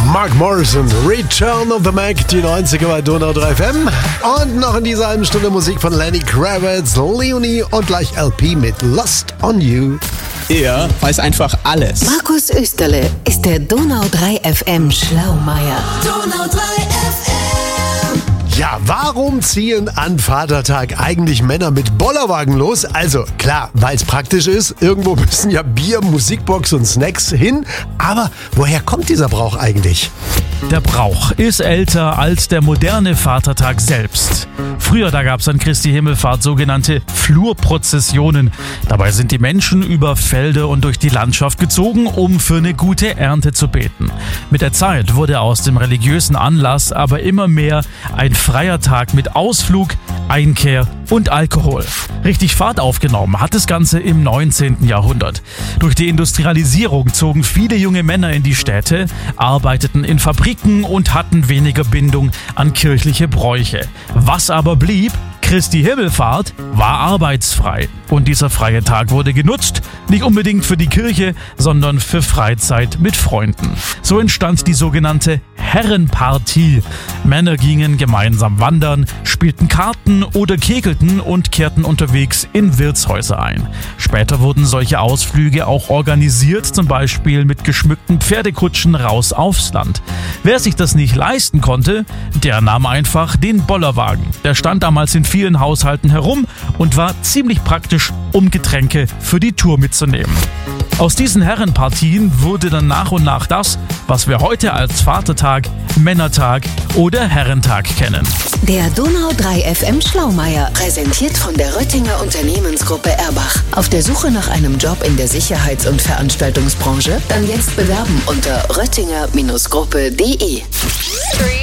Mark Morrison, Return of the Mac, die 90er bei Donau 3 FM. Und noch in dieser halben Stunde Musik von Lenny Kravitz, Leonie und gleich LP mit Lost on You. Er weiß einfach alles. Markus Österle ist der Donau 3 FM Schlaumeier. Donau 3 FM. Ja, warum ziehen an Vatertag eigentlich Männer mit Bollerwagen los? Also klar, weil es praktisch ist. Irgendwo müssen ja Bier, Musikbox und Snacks hin. Aber woher kommt dieser Brauch eigentlich? Der Brauch ist älter als der moderne Vatertag selbst. Früher, da gab es an Christi Himmelfahrt sogenannte Flurprozessionen. Dabei sind die Menschen über Felder und durch die Landschaft gezogen, um für eine gute Ernte zu beten. Mit der Zeit wurde aus dem religiösen Anlass aber immer mehr ein freier Tag mit Ausflug, Einkehr und Alkohol. Richtig Fahrt aufgenommen hat das Ganze im 19. Jahrhundert. Durch die Industrialisierung zogen viele junge Männer in die Städte, arbeiteten in Fabriken und hatten weniger Bindung an kirchliche Bräuche. Was aber blieb? Christi Himmelfahrt war arbeitsfrei. Und dieser freie Tag wurde genutzt, nicht unbedingt für die Kirche, sondern für Freizeit mit Freunden. So entstand die sogenannte Herrenpartie. Männer gingen gemeinsam wandern, spielten Karten oder kegelten und kehrten unterwegs in Wirtshäuser ein. Später wurden solche Ausflüge auch organisiert, zum Beispiel mit geschmückten Pferdekutschen raus aufs Land. Wer sich das nicht leisten konnte, der nahm einfach den Bollerwagen. Der stand damals in vielen Haushalten herum und war ziemlich praktisch, um Getränke für die Tour mitzunehmen. Aus diesen Herrenpartien wurde dann nach und nach das, was wir heute als Vatertag, Männertag oder Herrentag kennen. Der Donau 3 FM Schlaumeier, präsentiert von der Röttinger Unternehmensgruppe Erbach. Auf der Suche nach einem Job in der Sicherheits- und Veranstaltungsbranche? Dann jetzt bewerben unter röttinger-gruppe.de.